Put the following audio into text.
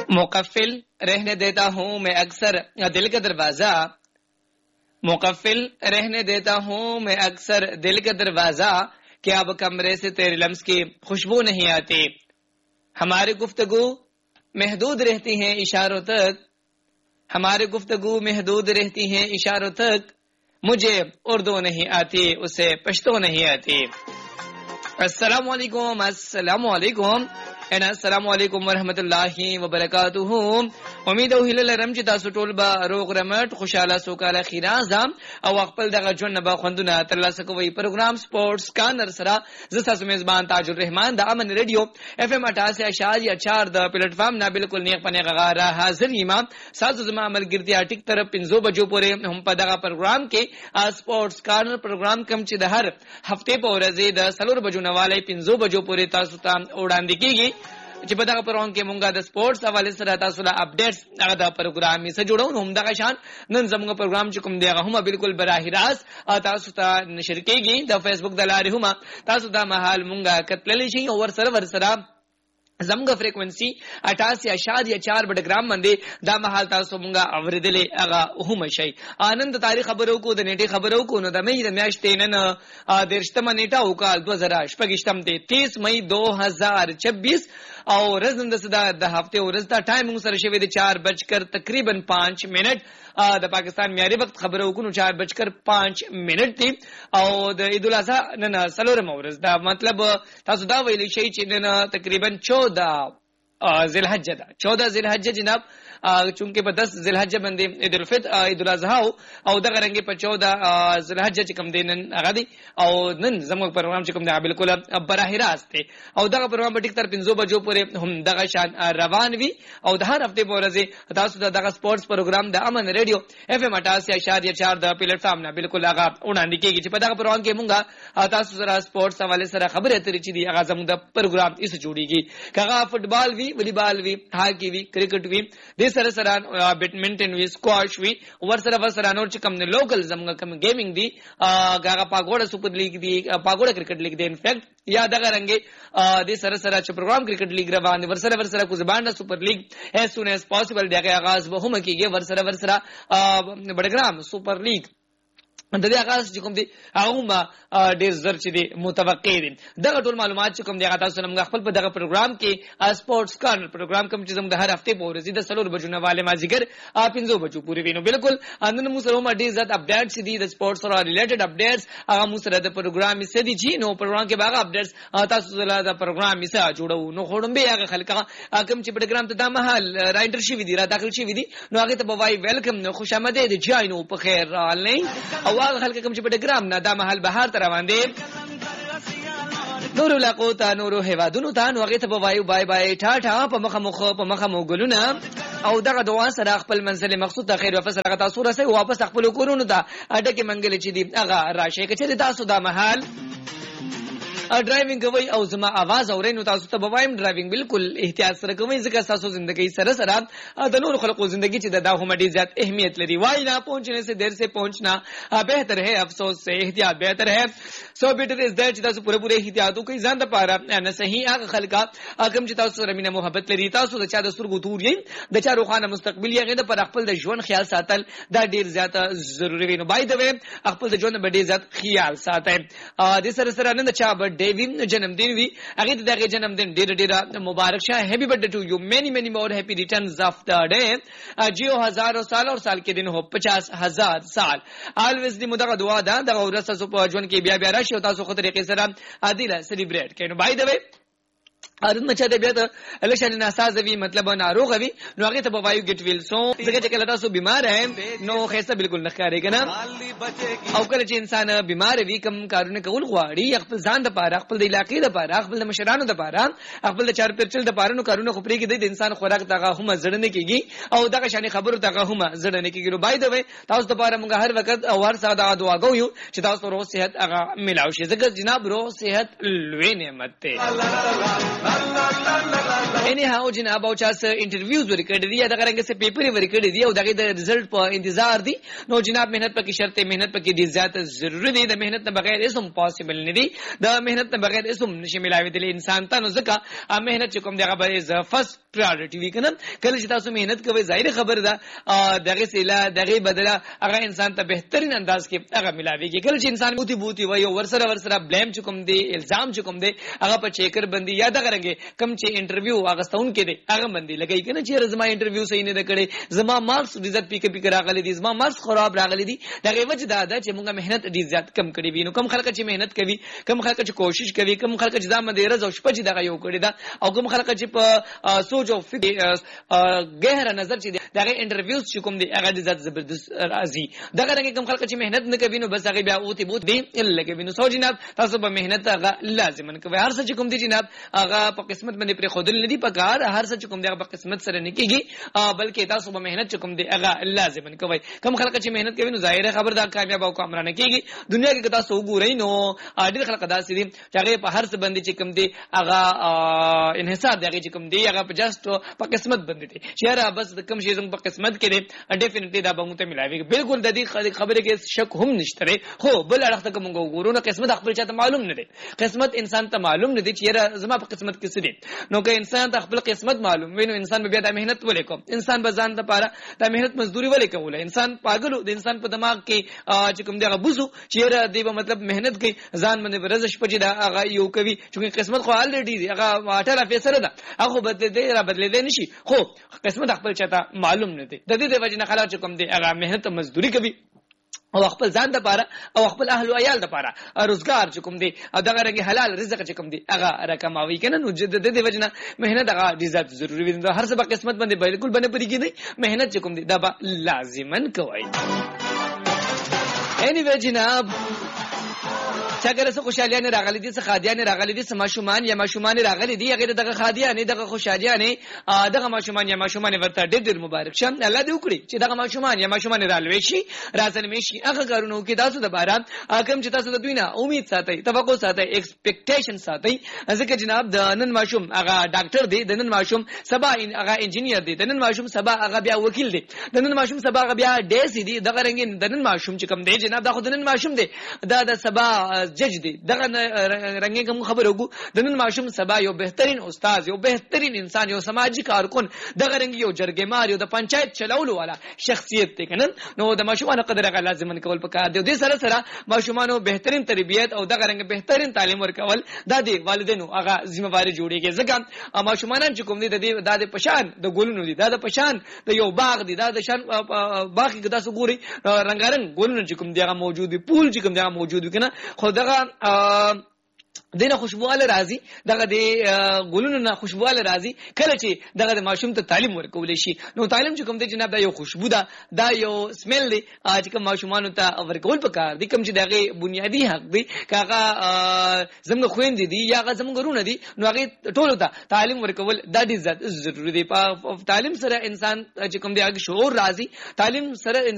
मुकफ्फिल रहने देता हूँ मैं अक्सर दिल का दरवाजा, मुकफ्फिल रहने देता हूँ मैं अक्सर दिल का दरवाजा, कि अब कमरे से तेरे लम्स की खुशबू नहीं आती। हमारी गुफ्तगू महदूद रहती हैं इशारों तक, हमारी गुफ्तगू महदूद रहती हैं इशारों तक, मुझे उर्दू नहीं आती उसे पश्तो नहीं आती। अस्सलामु अलैकुम, अस्सलामु अलैकुम एंड अस्सलामु अलैकुम वरहमतुल्लाहि वबरकातुहू। उम्मीद او هیله لرم چې تاسو ټول به روغ رمټ خوشاله سوکاله خیرازم او خپل دغه ژوند به خوندونه ترلاسه کوي. پروګرام سپورتس کانر سره زه تاسو میزبان تاج الرحمن د امن ریډیو اف ام 88.4 د پلیټ فارم نه بالکل نیک پنه غاره حاضر یم. ساتو زما عمل ګرځي ټیک طرف 5 بجو پورې هم په دغه پروګرام کې سپورتس کانر پروګرام کم چې د هر هفته په ورځ د 3 بجو نواله 5 بجو پورې تاسو ته وړاندې کیږي چې په دغه پروګرام کې مونږه د سپورتس حواله سره تاسو له اپډیټس هغه د پروګرام یې سره جوړو. هم دغه شان نن زموږ پروګرام چې کوم دی هغه هم بالکل براه راست تاسو ته نشر کیږي د فیسبوک د لارې هم تاسو د محل مونږه کتللی شي او ور سره زمغه فریکوئنسي 88.4 بډګرام باندې دا محل تاسو مونږه اوریدلې هغه هم شي. آنند تاریخ خبرو کو د نیټه خبرو کو نو د مې د میاشتې نن د رښتما نیټه او کال 2018 دی 30 مئی 2026 او رزند صدا د هفته ورځ دا ټایم موږ سره شوی د 4:05 تقریبا 5 منټ د پاکستان معیاري وخت خبرو کو نو 4:05 منټ دی او د عید الاضحی نن سلورم ورځ دا مطلب تاسو دا ویلی شي چې نن تقریبا 14 ذی الحجه ده 14 ذی الحجه جناب چونکه په 10 ذی الحجه باندې عید الفطر عید الاضحی او دغه رنګ په 14 ذی الحجه چې کوم دین هغه دی او نن زموږ پروګرام چې کوم دی بالکل براه راست دی او دغه پروګرام په ټیک تر 5 بجو پورې هم دغه شان روان وي او د هر هفته په ورځ تاسو دغه سپورتس پروګرام د امن ریډیو اف ام 88.4 د پلیټ فارم نه بالکل هغه وړاندې کیږي چې په دغه پروګرام کې مونږه تاسو سره سپورتس حواله سره خبرې اترې چې دی هغه زموږ د پروګرام ایسه جوړیږي کغه فوټبال وی والیبال وی هاکی وی کرکټ وی د سره سره بیډمنټن وی سکواش وی ور سره نور چې کوم نه لوکل زموږ کوم گیمینګ دی هغه پاګوړه سپر لیګ دی پاګوړه کرکټ لیګ دی ان فیکټ یا دغه رنګ د سره چې پروګرام کرکټ لیګ روان دي ور سره کو زبانه سپر لیګ as soon as possible دغه آغاز به هم کیږي ور سره بډګرام سپر لیګ د دې آغاز چې کوم دی هغه ډیر زر چې دی متوقع دي. دغه ټول معلومات چې کوم دی تاسو موږ خپل په دغه پروګرام کې سپورتس کارنر پروګرام کوم چې زموږ د هر هفته په ورځ د 3 بجو نه والے مازیګر 5 بجو پورې وینو. بالکل نن موږ سره هم ډیر زیات اپډیټس دي د سپورتس سره ریلیټډ اپډیټس هغه موږ سره د پروګرام یې دي چې نو پروګرام کې باغ اپډیټس تاسو سره د پروګرام یې سره جوړو نو خوړم به هغه خلک کوم چې پروګرام ته د محل رائټر شي وي را داخل شي وي نو هغه ته بوای ویلکم نو خوش آمدید جاینو په خیر رالې او هغه خلک کوم چې پروګرام نه دا محل بهار تر روان دي نور لقوتا نور هوادونو ته نو هغه ته بوایو بای بای ټاټا په مخه مو ګلونه او دغه دعا سره خپل منزل مقصود ته خیر او فصل هغه تاسو راسي واپس خپل کورونو ته اډه کې منګل چې دی هغه راشه کې چې تاسو دا محل ډرایوینګ کوي او زما आवाज اورئ تاسو ته بوایم ډرایوینګ بالکل احتیاط سره کوئ ځکه تاسو ژوندۍ سره د نور خلقو زندگی چې دا هم ډیر زیات اهمیت لري. وای نه پہنچنے سے دیر سے پہنچنا بہتر ہے افسوس سے احتیاط بہتر ہے. سو بیٹر از دیٹ چې تاسو پوره احتیاط کوئ ځان ته پاره نه صحیح هغه خلقا کوم چې تاسو سره مینه محبت لري تاسو د چا د سترګو تور یې د چا روخانه مستقبل یې غوډه پر خپل د ژوند خیال ساتل دا ډیر زیات ضروری وي. نو بای د وی خپل د ژوند په ډیر زیات خیال ساتئ. د سره نن چا برډے وی جنمدین وی هغه دغه جنمدین ډیر مبارک شه. هیپی برډے ټو یو مینی مور هیپی ریټرنز اف د ډے جیو هزارو سال اور سال کې دن هو 50,000 سال الویز دی مدغه دعا ده دغه ورسره په ژوند کې بیا راشي او تاسو خو طریقې سره عادل سلیبریټ کینو بای د وی ارن مچا د بیا ته الکشن ناسازوي مطلب ناروغ وي نو هغه ته بوایو گیټ ویل سو ځکه چې کله تاسو بیمار ہے نو خیسه بالکل نه ښکاري کنه او کله چې انسان بیمار وي کم کارونه کول غواړي خپل ځان د پاره خپل د علاقې د پاره خپل د مشرانو د پاره خپل د چار پرچل د پاره نو کارونه خو پرې کې د انسان خوراک دغه هم زړنه کیږي او دغه شانې خبرو دغه هم زړنه کیږي. نو بای د وی تاسو د پاره موږ هر وخت او هر ساده دعا کوو چې تاسو روغ صحت هغه ملاوي شي ځکه جناب روغ صحت لوی نعمت ده. یعنی هاو جناب او چا سره انټرویوز ورکړي دي یا دغه رنګ سره پیپر ورکړي دي او دغه د رزلټ په انتظار دي نو جناب مهنت پکې شرط مهنت پکې دي زیات ضروري دي د مهنت نه بغیر اسم پاسبل نه دي د مهنت نه بغیر اسم نشي ملاوي دي انسان ته نو ځکه مهنت چې کوم دغه به فرست پرایورټي وی کنه کله چې تاسو مهنت کوئ ظاهر خبر ده دغه سیلا دغه بدله هغه انسان ته بهترین انداز کې هغه ملاويږي کله چې انسان بوتي وای او ورسره بلیم چې کوم دی الزام چې کوم دی هغه په چیکر بندي یا دغه رنګ کم چې انټرویو هغه ستون کې دی هغه بندي لګي کنه چې زما انټرویو صحیح نه کړي زما مارکس ډیزت پیک راغلي دي زما مارکس خراب راغلي دي دغه وجه دا ده چې موږ مهنت ډیر زیات کم کړی وینو کم خلک چې مهنت کوي کم خلک چې کوشش کوي کم خلک چې ځان باندې رضا او شپه چې دغه یو کړی دا او کم خلک چې په سوچ او فکر غهره نظر چې دغه انټرویوز چې کوم دی هغه د ذات زبردست راځي دغه رنګ کم خلک چې مهنت نه کوي نو بس هغه بیا اوتی بوت دی الا کوي نو سو جناب تاسو به مهنت هغه لازم کوي هر څه چې کوم دی جناب هغه په قسمت باندې پر خودل ندی پکار هر څه چې کوم دی هغه په قسمت سره نه کیږي بلکې تاسو به مهنت چې کوم دی هغه لازم کوي کم خلک چې مهنت کوي نو ظاهر خبردار کامیاب او کامرانه کیږي دنیا کې تاسو وګورئ نو ډېر خلک داسې دي چې هغه په هر څه باندې چې کوم دی هغه انحصار دی هغه چې کوم دی هغه په جست په قسمت باندې دي چیرې بس کم شي زموږ په قسمت کې دی ډیفینټلی دا به مو ته ملاوي بالکل د دې خبره کې شک هم نشته خو بل اړخ ته کوم وګورو نو قسمت خپل چاته معلوم نه دی قسمت انسان ته معلوم نه دی چې زما په قسمت کې څه دي نو که انسان ته خپل قسمت معلوم وي نو انسان به بیا د مهنت ولې کوم انسان به ځان ته پاره د مهنت مزدوري ولې کوله انسان پاگل د انسان په دماغ کې چې کوم دغه بوزو چې دی به مطلب مهنت کوي ځان باندې ورزش پچې دا هغه یو کوي چې قسمت خو الریډي دی هغه واټر افیسر ده هغه بدل دی نشي خو قسمت خپل چاته معلوم نه دی د دې وجه نه خلاص کوم دی هغه مهنت مزدوري کوي او خپل ځان د پاره او خپل اهل او عیال د پاره روزګار چې کوم دی او دغه رنګ حلال رزق چې کوم دی هغه رقماوي کنه نو د دې وجنه مهنت هغه د ذات ضروري وي هر څه په قسمت باندې بالکل باندې پرېږي نه مهنت چې کوم دی دا به لازمن کوي anyway جناب چاګر څه خوشالیان راغلي دي څه خادیان راغلي دي څه ماشومان یا ماشومان راغلي دي هغه دغه خادیان دغه خوشالیان دغه ماشومان یا ماشومان ورته ډېر مبارک شه الله دې وکړي چې دغه ماشومان یا ماشومان رالوي شي راځلمي شي هغه کارونه کې تاسو د باران کوم چې تاسو د دوی نه امید ساتي توقع ساتي ایکسپیکټیشن ساتي ځکه جناب د نن ماشوم هغه ډاکټر دی د نن ماشوم سبا هغه انجینیر دی د نن ماشوم سبا هغه بیا وکیل دی د نن ماشوم سبا هغه بیا ډیسی دی دغه رنګ د نن ماشوم چې کوم دی جناب دا خو د نن ماشوم دی دا د سبا جج دی دغه رنګ کوم خبرو د نن ماشوم سبا یو بهترین استاد یو بهترین انسان یو سماجی کارکون دغه رنګ یو جرګمار یو د پنچایت چلولو والا شخصیت دی کنه نو د ماشومان قدر هغه لازم کول پکار دی د سره سره ماشومانو بهترین تربیت او دغه رنګ بهترین تعلیم ورکول د دې والدینو هغه ذمہ واری جوړیږي ځکه ماشومان چې کوم دي د پشان د ګولونو دي د پشان د یو باغ دي د شان باغ کې تاسو ګوري رنگارنګ ګولونو چې کوم دي هغه موجود دي پول چې کوم دي هغه موجود دي کنه خو دغه دینه خوشبواله راځي دغه د ګلونو نه خوشبواله راځي کله چې دغه د ماشوم ته تعلیم ورکول شي نو تعلیم چې کوم دی جناب دا یو خوشبو ده دا یو سمیل دی چې کوم ماشومان ته ورکول پکار دي کوم چې دغه بنیادی حق دی کاغه زموږ خويندې دي یا هغه زموږ ورونه دي نو هغه ټولو ته تعلیم ورکول د دې ضروري دی په تعلیم سره انسان چې کوم دی هغه شعور راځي تعلیم سره